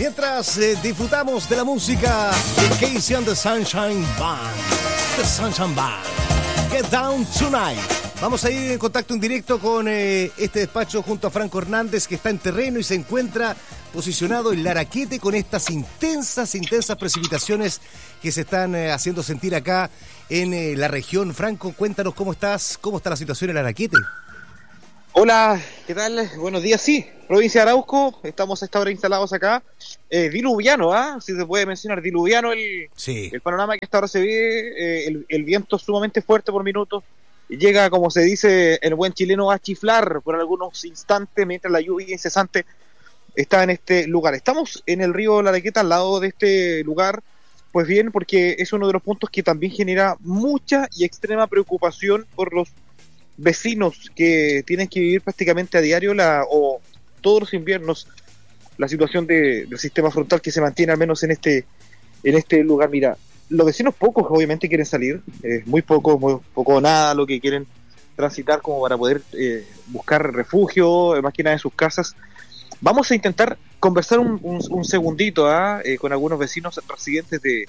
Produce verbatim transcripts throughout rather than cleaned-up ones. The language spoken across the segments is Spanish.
Mientras eh, disfrutamos de la música de Casey and the Sunshine Band. The Sunshine Band. Get Down Tonight. Vamos a ir en contacto en directo con eh, este despacho junto a Franco Hernández, que está en terreno y se encuentra posicionado en Laraquete con estas intensas, intensas precipitaciones que se están eh, haciendo sentir acá en eh, la región. Franco, cuéntanos cómo estás, cómo está la situación en Laraquete. Hola, ¿qué tal? Buenos días, sí, provincia de Arauco, estamos a esta hora instalados acá. Eh, diluviano, ¿ah? ¿eh? Si se puede mencionar, diluviano el, sí. el panorama que hasta ahora se ve, eh, el, el viento sumamente fuerte por minutos. Llega, como se dice el buen chileno, a chiflar por algunos instantes mientras la lluvia incesante está en este lugar. Estamos en el río Laraqueta, al lado de este lugar, pues bien, porque es uno de los puntos que también genera mucha y extrema preocupación por los vecinos que tienen que vivir prácticamente a diario la o todos los inviernos la situación de, del sistema frontal que se mantiene al menos en este en este lugar. Mira, los vecinos pocos obviamente quieren salir, eh, muy pocos, muy poco o nada lo que quieren transitar como para poder eh, buscar refugio, eh, más que nada en sus casas. Vamos a intentar conversar un, un, un segundito ¿ah? eh, con algunos vecinos residentes de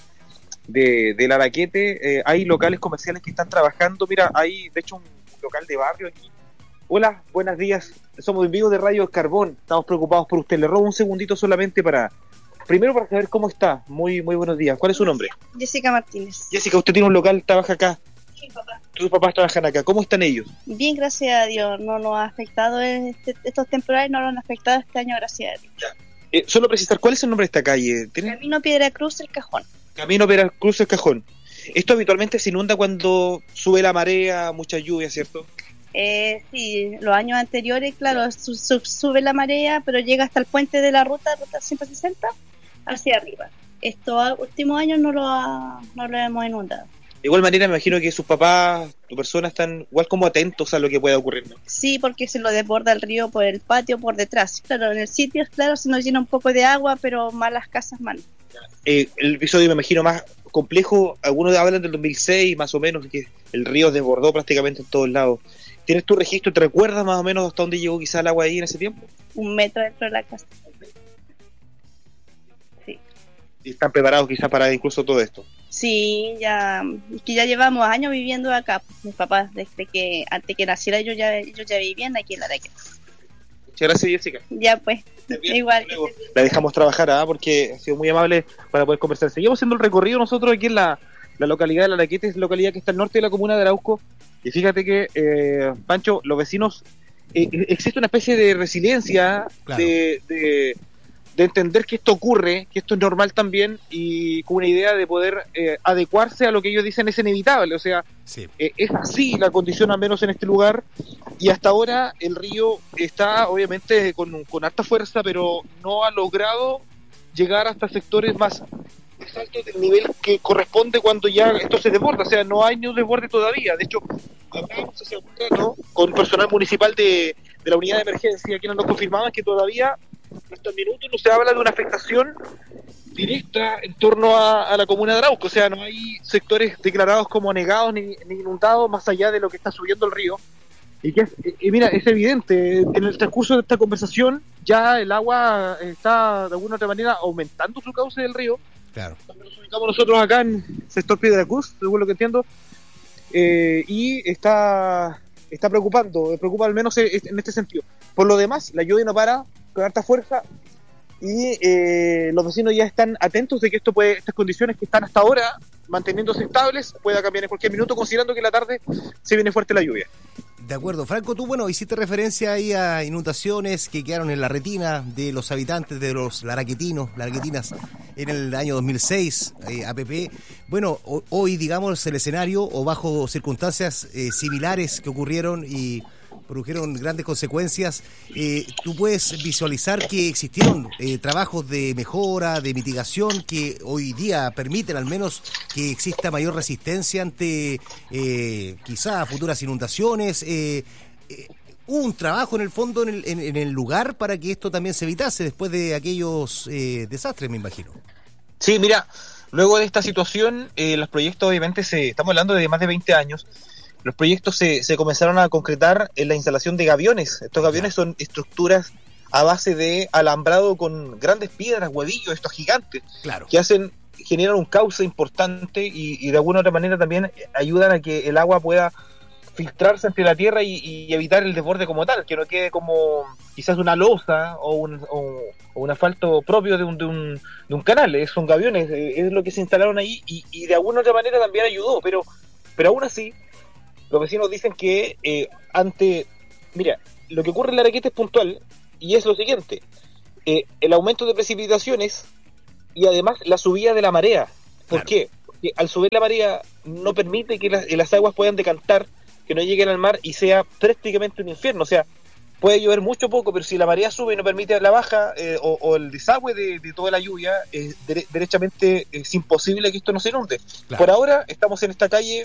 de, de Laraquete. Eh, hay locales comerciales que están trabajando. Mira, hay de hecho un local de barrio aquí. Hola, buenos días, somos en vivo de Radio Carbón, estamos preocupados por usted. Le robo un segundito solamente para, primero para saber cómo está. Muy muy buenos días, ¿cuál es su nombre? Jessica Martínez. Jessica, usted tiene un local, trabaja acá. Sí, papá. Tus papás trabajan acá, ¿cómo están ellos? Bien, gracias a Dios, no nos ha afectado este, estos temporales, no nos han afectado este año, gracias a Dios. Ya. Eh, solo precisar, ¿cuál es el nombre de esta calle? ¿Tiene? Camino Piedra Cruz, El Cajón. Camino Piedra Cruz, El Cajón. Esto habitualmente se inunda cuando sube la marea, mucha lluvia, ¿cierto? Eh, sí, los años anteriores, claro, su, su, sube la marea, pero llega hasta el puente de la ruta, ruta ciento sesenta, hacia arriba. Estos últimos años no lo, ha, no lo hemos inundado. De igual manera, me imagino que sus papás, tu persona, están igual como atentos a lo que pueda ocurrir, ¿no? Sí, porque se lo desborda el río por el patio, por detrás. Claro, en el sitio, claro, se nos llena un poco de agua, pero más las casas, más. Eh, el episodio, me imagino, más complejo, algunos hablan del dos mil seis, más o menos, que el río desbordó prácticamente en todos lados. ¿Tienes tu registro? ¿Te recuerdas más o menos hasta dónde llegó quizá el agua ahí en ese tiempo? Un metro dentro de la casa. Sí. ¿Y están preparados quizá para incluso todo esto? Sí, ya que ya llevamos años viviendo acá. Mis papás, desde que antes que naciera yo ya, ellos ya vivían aquí en Laraquete. Muchas gracias, Jessica. Ya pues, igual. La dejamos trabajar, ¿ah? Porque ha sido muy amable para poder conversar. Seguimos haciendo el recorrido nosotros aquí en la, la localidad de Laraquete, es la localidad que está al norte de la comuna de Arauco. Y fíjate que, eh, Pancho, los vecinos, eh, existe una especie de resiliencia, claro, de, de, de entender que esto ocurre, que esto es normal también, y con una idea de poder eh, adecuarse a lo que ellos dicen es inevitable. O sea, sí. eh, es así la condición, al menos en este lugar, y hasta ahora el río está obviamente con, con harta fuerza, pero no ha logrado llegar hasta sectores más altos del nivel que corresponde cuando ya esto se desborda. O sea, no hay ni un desborde todavía. De hecho, hablábamos hace un rato con personal municipal de, de la unidad de emergencia, quienes nos confirmaban que todavía hasta el minuto no se habla de una afectación directa en torno a, a la comuna de Arauco. O sea, no hay sectores declarados como anegados ni, ni inundados más allá de lo que está subiendo el río. Y que es, y mira, es evidente, en el transcurso de esta conversación ya el agua está de alguna otra manera aumentando su cauce del río. Claro. Nos ubicamos nosotros acá en sector Piedra Cruz, según lo que entiendo, eh, y está está preocupando, preocupa al menos en este sentido. Por lo demás, la lluvia no para con harta fuerza y eh, los vecinos ya están atentos de que esto puede, estas condiciones que están hasta ahora manteniéndose estables, pueda cambiar en cualquier minuto, considerando que en la tarde se viene fuerte la lluvia. De acuerdo, Franco, tú, bueno, hiciste referencia ahí a inundaciones que quedaron en la retina de los habitantes de los laraquetinos, laraquetinas, en el año dos mil seis, eh, A P P. Bueno, o, hoy, digamos, el escenario, o bajo circunstancias eh, similares que ocurrieron y produjeron grandes consecuencias, eh, tú puedes visualizar que existieron eh, trabajos de mejora, de mitigación, que hoy día permiten al menos que exista mayor resistencia ante eh, quizá futuras inundaciones. Eh, eh, hubo un trabajo en el fondo en el, en, en el lugar para que esto también se evitase después de aquellos eh, desastres, me imagino. Sí, mira, luego de esta situación, eh, los proyectos obviamente, se estamos hablando de más de veinte años, los proyectos se, se comenzaron a concretar en la instalación de gaviones. Estos gaviones son estructuras a base de alambrado con grandes piedras, huevillos, estos gigantes, claro, que hacen, generan un cauce importante y, y de alguna otra manera también ayudan a que el agua pueda filtrarse entre la tierra y, y evitar el desborde como tal, que no quede como quizás una losa o un, o, o un asfalto propio de un, de un, de un canal. Es, son gaviones, es lo que se instalaron ahí y, y de alguna otra manera también ayudó, pero, pero aún así los vecinos dicen que eh, ante, mira, lo que ocurre en la Araqueta es puntual y es lo siguiente, eh, el aumento de precipitaciones y además la subida de la marea. ¿Por claro. qué? Porque al subir la marea no permite que las, las aguas puedan decantar, que no lleguen al mar y sea prácticamente un infierno. O sea, puede llover mucho poco, pero si la marea sube y no permite la baja eh, o, o el desagüe de, de toda la lluvia, eh, dere- derechamente es imposible que esto no se inunde. Claro. Por ahora estamos en esta calle